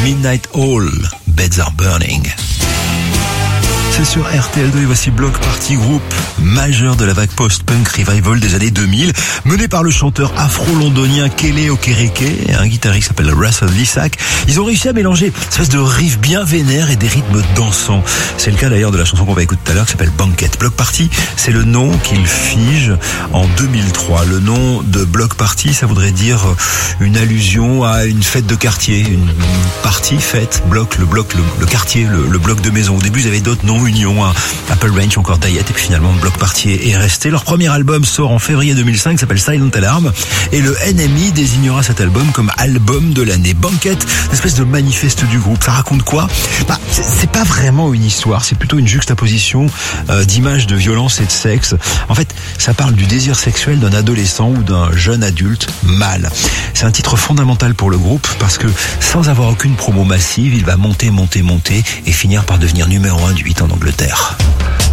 Midnight Oil, Beds Are Burning. C'est sur RTL2 et voici Bloc Party, groupe majeur de la vague post-punk revival des années 2000, mené par le chanteur afro-londonien Kele Okereke et un guitariste qui s'appelle Russell Lissack. Ils ont réussi à mélanger une espèce de riff bien vénère et des rythmes dansants. C'est le cas d'ailleurs de la chanson qu'on va écouter tout à l'heure qui s'appelle Banquet. Bloc Party, c'est le nom qu'ils figent en 2003. Le nom de Bloc Party, ça voudrait dire une allusion à une fête de quartier, une partie fête, le quartier, le bloc de maison. Au début, ils avaient d'autres noms, Union, Apple Range, encore Diet, et puis finalement Bloc Party est resté. Leur premier album sort en février 2005, s'appelle Silent Alarm, et le NME désignera cet album comme album de l'année. Banquet, une espèce de manifeste du groupe. Ça raconte quoi? C'est pas vraiment une histoire, c'est plutôt une juxtaposition d'images de violence et de sexe. En fait, ça parle du désir sexuel d'un adolescent ou d'un jeune adulte mâle. C'est un titre fondamental pour le groupe parce que sans avoir aucune promo massive, il va monter et finir par devenir numéro 1 du 8 en Angleterre.